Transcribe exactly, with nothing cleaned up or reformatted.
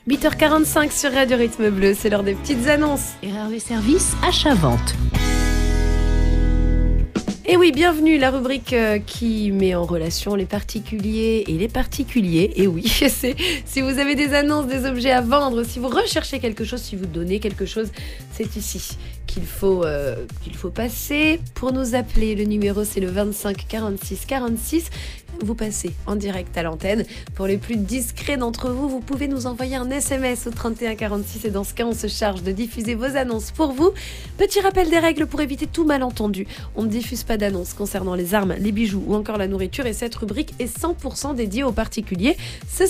huit heures quarante-cinq sur Radio Rythme Bleu, c'est l'heure des petites annonces. R R V Service achat-vente. Et oui, bienvenue, la rubrique euh, qui met en relation les particuliers et les particuliers. Et oui, c'est, si vous avez des annonces, des objets à vendre, si vous recherchez quelque chose, si vous donnez quelque chose, c'est ici qu'il faut, euh, qu'il faut passer. Pour nous appeler, le numéro c'est le vingt-cinq quarante-six quarante-six. Vous passez en direct à l'antenne. Pour les plus discrets d'entre vous, vous pouvez nous envoyer un S M S au trente et un quarante-six et dans ce cas, on se charge de diffuser vos annonces pour vous. Petit rappel des règles pour éviter tout malentendu. On ne diffuse pas d'annonces concernant les armes, les bijoux ou encore la nourriture et cette rubrique est cent pour cent dédiée aux particuliers. Ce